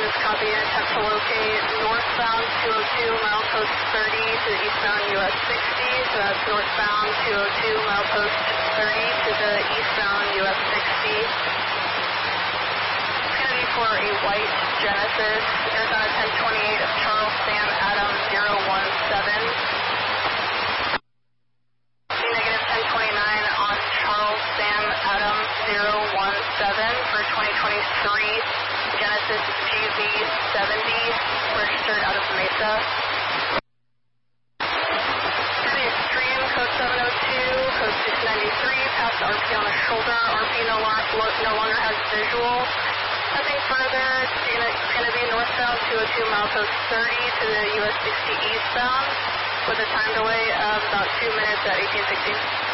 Genesis, copy, and attempt to locate northbound 202, milepost 30 to the eastbound US 60. So that's northbound 202, milepost 30 to the eastbound US 60. It's going to be for a white Genesis, Arizona 1028 of Charles Sam Adam 017. Negative 1029 on Charles Sam Adam 017 for 2023 Genesis GV70, registered out of Mesa. To the extreme, code 702, code 693, past RP on the shoulder. RP no longer has visual. Nothing further. It's going to be northbound 202, milepost 30 to the US 60 eastbound, with a time delay of about 2 minutes at 1860.